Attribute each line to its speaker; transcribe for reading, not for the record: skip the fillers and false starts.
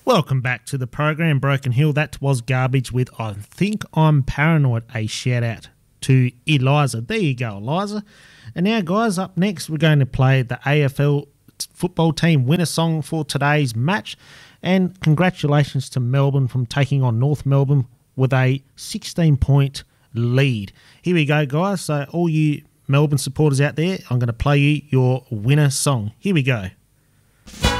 Speaker 1: Welcome back to the program, Broken Hill. That was Garbage with I Think I'm Paranoid. A shout out to Eliza. There you go, Eliza. And now, guys, up next, we're going to play the AFL football team winner song for today's match. And congratulations to Melbourne from taking on North Melbourne with a 16-point lead. Here we go, guys. So all you Melbourne supporters out there, I'm going to play you your winner song. Here we go.